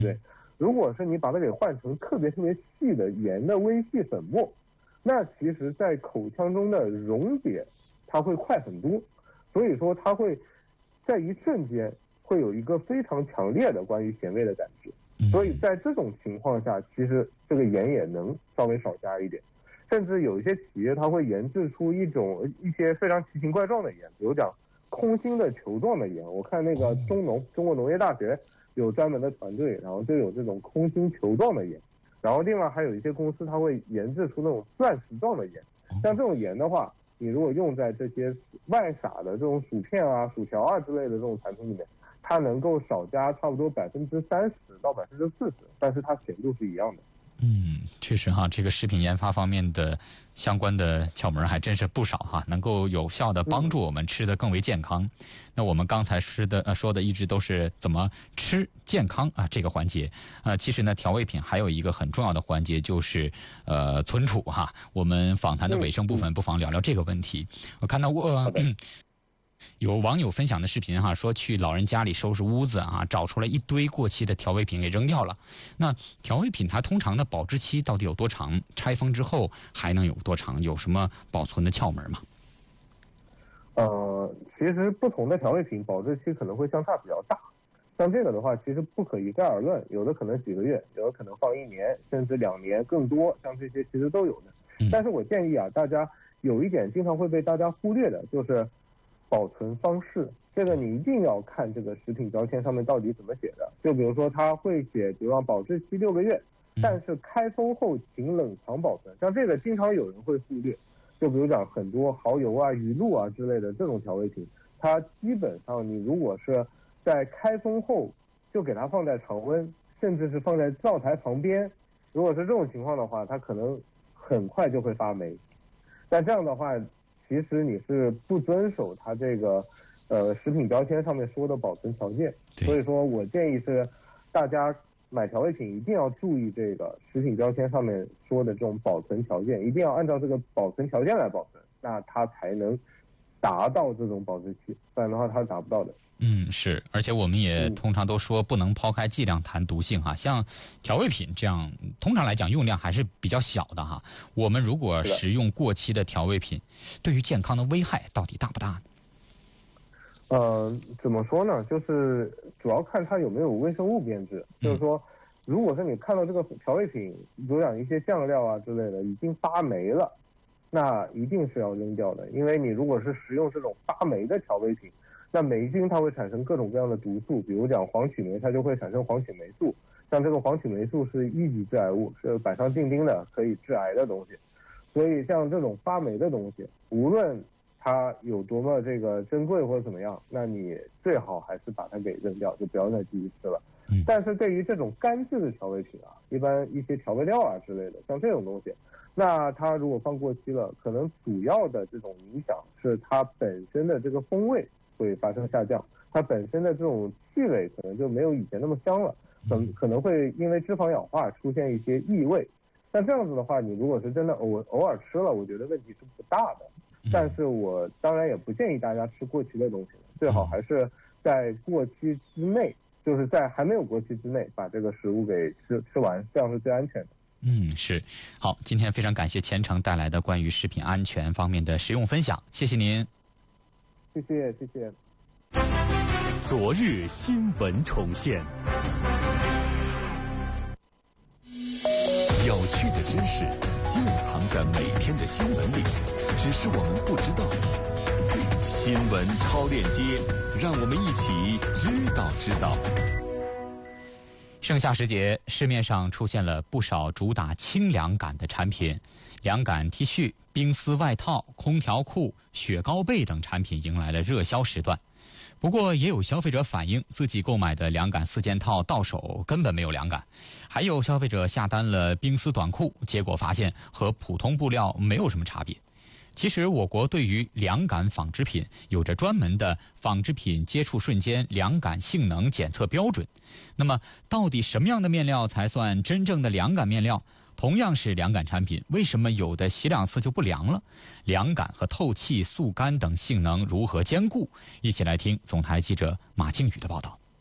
对，如果是你把它给换成特别特别细的盐的微细粉末，那其实在口腔中的溶解它会快很多，所以说它会在一瞬间会有一个非常强烈的关于咸味的感知。所以在这种情况下，其实这个盐也能稍微少加一点，甚至有一些企业它会研制出一些非常奇形怪状的盐，比如讲空心的球状的盐。我看那个中国农业大学有专门的团队，然后就有这种空心球状的盐。然后另外还有一些公司它会研制出那种钻石状的盐。像这种盐的话，你如果用在这些外撒的这种薯片啊、薯条啊之类的这种产品里面，它能够少加差不多30%到40%，但是它咸度是一样的。 确实哈，这个食品研发方面的相关的窍门还真是不少哈，能够有效的帮助我们吃得更为健康。那我们刚才说的一直都是怎么吃健康啊这个环节。其实呢，调味品还有一个很重要的环节就是存储哈。我们访谈的尾声部分不妨聊聊这个问题。我看到过有网友分享的视频哈，说去老人家里收拾屋子啊，找出来一堆过期的调味品给扔掉了。那调味品它通常的保质期到底有多长？拆封之后还能有多长？有什么保存的窍门吗？ 其实不同的调味品保质期可能会相差比较大。像这个的话，其实不可一概而论，有的可能几个月，有的可能放1年，甚至2年更多，像这些其实都有的。但是我建议啊，大家有一点经常会被大家忽略的，就是保存方式。这个你一定要看这个食品标签上面到底怎么写的。就比如说它会写，比如说保质期6个月，但是开封后请冷藏保存。像这个经常有人会忽略。就比如讲很多蚝油啊、鱼露啊之类的这种调味品，它基本上你如果是在开封后就给它放在常温，甚至是放在灶台旁边，如果是这种情况的话，它可能很快就会发霉。但这样的话，其实你是不遵守它这个食品标签上面说的保存条件。所以说我建议是大家买调味品一定要注意这个食品标签上面说的这种保存条件，一定要按照这个保存条件来保存，那它才能达到这种保质期，不然的话它是达不到的。 是，而且我们也通常都说不能抛开剂量谈毒性哈。像调味品这样，通常来讲用量还是比较小的哈。我们如果食用过期的调味品，对于健康的危害到底大不大呢？ 怎么说呢？就是主要看它有没有微生物变质。就是说，如果是你看到这个调味品，比如讲一些酱料啊之类的已经发霉了，那一定是要扔掉的。因为你如果是食用这种发霉的调味品，那霉菌它会产生各种各样的毒素，比如讲黄曲霉，它就会产生黄曲霉素。像这个黄曲霉素是1级致癌物，是板上钉钉的可以致癌的东西。所以像这种发霉的东西，无论它有多么这个珍贵或者怎么样，那你最好还是把它给扔掉，就不要再继续吃了。但是对于这种干制的调味品啊，一般一些调味料啊之类的，像这种东西，那它如果放过期了，可能主要的这种影响是它本身的这个风味会发生下降，它本身的这种气味可能就没有以前那么香了，可能会因为脂肪氧化出现一些异味。但这样子的话，你如果是真的偶尔吃了，我觉得问题是不大的。但是我当然也不建议大家吃过期的东西了，最好还是在过期之内，就是在还没有过期之内把这个食物给吃完，这样是最安全的。 是。好，今天非常感谢钱程带来的关于食品安全方面的实用分享，谢谢您。 谢谢。 昨日新闻重现，有趣的知识就藏在每天的新闻里，只是我们不知道。新闻超链接，让我们一起知道。 盛夏时节，市面上出现了不少主打清凉感的产品，凉感 T 恤、冰丝外套、空调裤、雪糕被等产品迎来了热销时段。不过也有消费者反映自己购买的凉感4件套到手根本没有凉感，还有消费者下单了冰丝短裤，结果发现和普通布料没有什么差别。其实我国对于凉感纺织品有着专门的纺织品接触瞬间凉感性能检测标准。那么到底什么样的面料才算真正的凉感面料？同样是凉感产品，为什么有的洗2次就不凉了？凉感和透气、速干等性能如何兼顾？一起来听总台记者马靖宇的报道。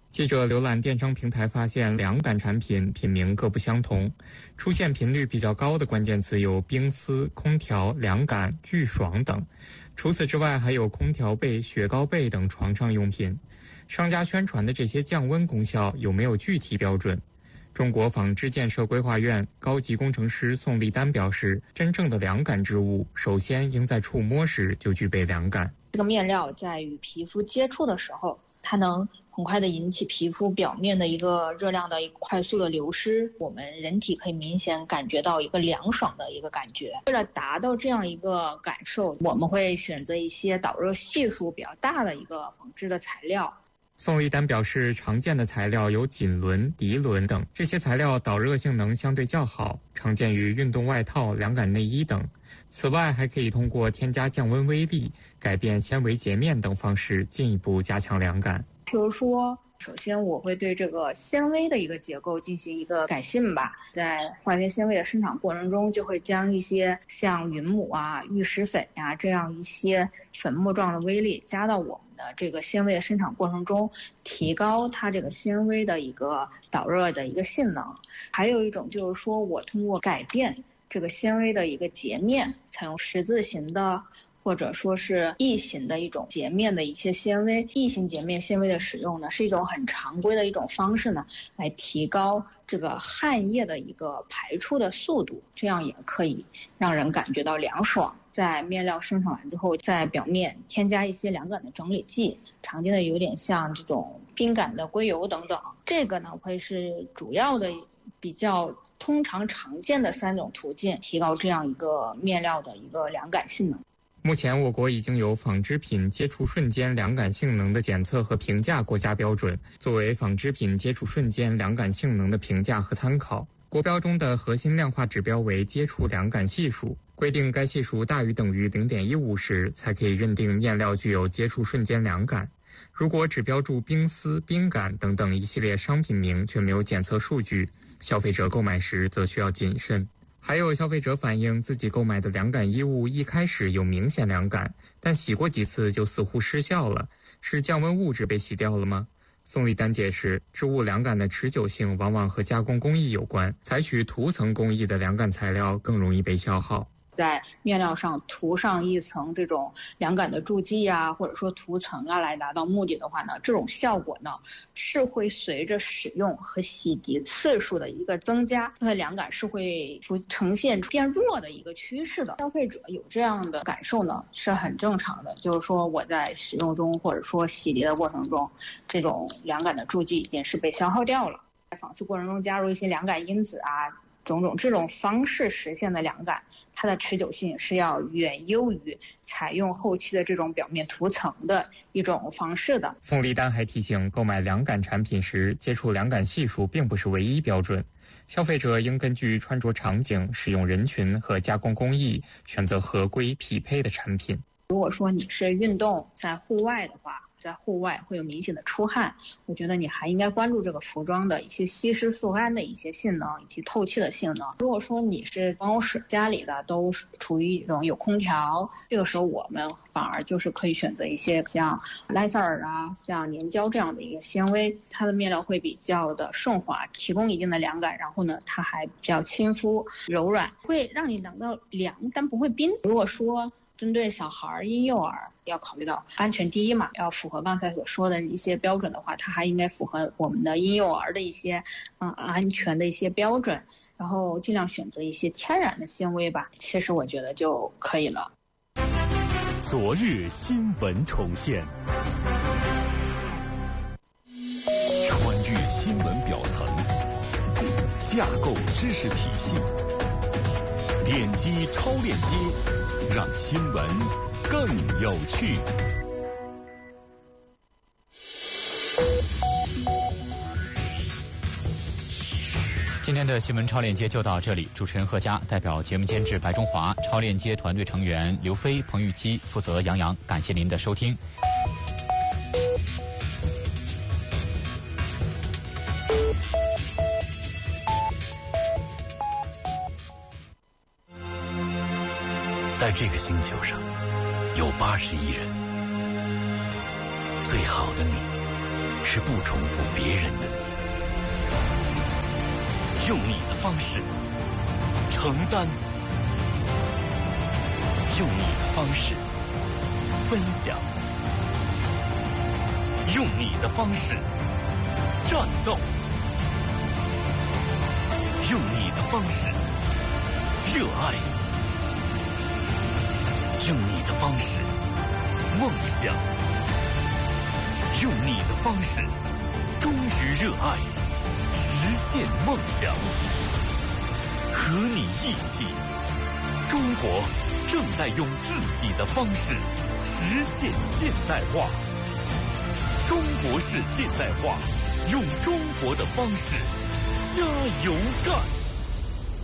记者浏览电商平台发现，凉感产品品名各不相同，出现频率比较高的关键词有冰丝、空调、凉感、巨爽等。除此之外，还有空调被、雪糕被等床上用品。商家宣传的这些降温功效有没有具体标准？中国纺织建设规划院高级工程师宋立丹表示，真正的凉感织物，首先应在触摸时就具备凉感。 这个面料在与皮肤接触的时候，它能很快的引起皮肤表面的一个热量的一个快速的流失，我们人体可以明显感觉到一个凉爽的一个感觉。为了达到这样一个感受，我们会选择一些导热系数比较大的一个纺织的材料。 宋立丹表示，常见的材料有锦纶、涤纶等，这些材料导热性能相对较好，常见于运动外套、凉感内衣等。此外，还可以通过添加降温微粒、改变纤维截面等方式进一步加强凉感。 譬如说，首先我会对这个纤维的一个结构进行一个改进吧，在化学纤维的生产过程中，就会将一些像云母啊、玉石粉呀这样一些粉末状的微粒加到我们的这个纤维的生产过程中，提高它这个纤维的一个导热的一个性能。还有一种就是说，我通过改变这个纤维的一个截面，采用十字形的或者说是异形的一种截面的一些纤维，异形截面纤维的使用呢，是一种很常规的一种方式呢，来提高这个汗液的一个排出的速度，这样也可以让人感觉到凉爽。在面料生产完之后，在表面添加一些凉感的整理剂，常见的有点像这种冰感的硅油等等，这个呢会是主要的比较通常见的3种途径，提高这样一个面料的一个凉感性能。 目前我国已经有纺织品接触瞬间凉感性能的检测和评价国家标准，作为纺织品接触瞬间凉感性能的评价和参考。国标中的核心量化指标为接触凉感系数，规定该系数大于等于 0.15 时，才可以认定面料具有接触瞬间凉感。如果只标注冰丝、冰感等等一系列商品名，却没有检测数据，消费者购买时则需要谨慎。还有消费者反映自己购买的凉感衣物一开始有明显凉感，但洗过几次就似乎失效了，是降温物质被洗掉了吗？宋立丹解释，织物凉感的持久性往往和加工工艺有关，采取涂层工艺的凉感材料更容易被消耗。 在面料上涂上一层这种凉感的助剂啊，或者说涂层啊，来达到目的的话呢，这种效果呢是会随着使用和洗涤次数的一个增加，它的凉感是会呈现变弱的一个趋势的。消费者有这样的感受呢是很正常的，就是说我在使用中或者说洗涤的过程中，这种凉感的助剂已经是被消耗掉了。在纺织过程中加入一些凉感因子啊，种种这种方式实现的凉感，它的持久性是要远优于采用后期的这种表面涂层的一种方式的。 宋立丹还提醒，购买凉感产品时，接触凉感系数并不是唯一标准，消费者应根据穿着场景、使用人群和加工工艺，选择合规匹配的产品。 如果说你是运动在户外的话，在户外会有明显的出汗，我觉得你还应该关注这个服装的一些吸湿速干的一些性能以及透气的性能。如果说你是办公室家里的都处于一种有空调，这个时候我们反而就是可以选择一些像莱塞尔啊、像粘胶这样的一个纤维，它的面料会比较的顺滑，提供一定的凉感，然后呢它还比较亲肤柔软，会让你感到凉但不会冰。如果说针对小孩、婴幼儿，要考虑到安全第一嘛，要符合刚才所说的一些标准的话，它还应该符合我们的婴幼儿的一些安全的一些标准，然后尽量选择一些天然的纤维吧。其实我觉得就可以了。 昨日新闻重现，穿越新闻表层，架构知识体系，点击超链接，让新闻更有趣。 今天的新闻超链接就到这里，主持人贺佳，代表节目监制白中华，超链接团队成员刘飞、彭玉基，负责杨洋，感谢您的收听。 在这个星球上，有80亿人，最好的你， 是不重复别人的你，用你的方式承担，用你的方式分享，用你的方式战斗，用你的方式热爱，用你的方式梦想，用你的方式忠于热爱，实现梦想。和你一起，中国正在用自己的方式实现现代化。中国式现代化，用中国的方式加油干！